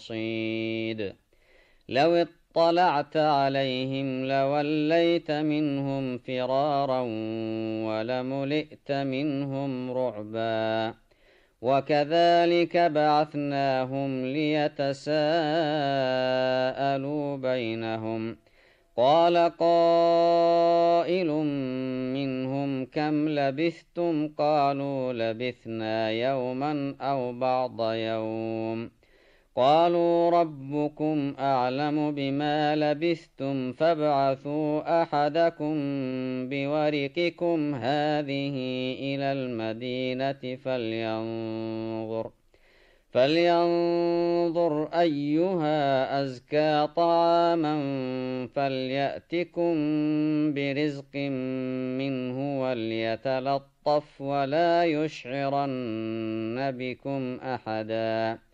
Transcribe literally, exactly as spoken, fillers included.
صيد لو اطلعت عليهم لوليت منهم فرارا ولملئت منهم رعبا وكذلك بعثناهم ليتساءلوا بينهم قال قائل منهم كم لبثتم قالوا لبثنا يوما أو بعض يوم قالوا ربكم أعلم بما لبثتم فابعثوا أحدكم بورقكم هذه إلى المدينة فلينظر فلينظر أيها أزكى طعاما فليأتكم برزق منه وليتلطف ولا يشعرن بكم أحدا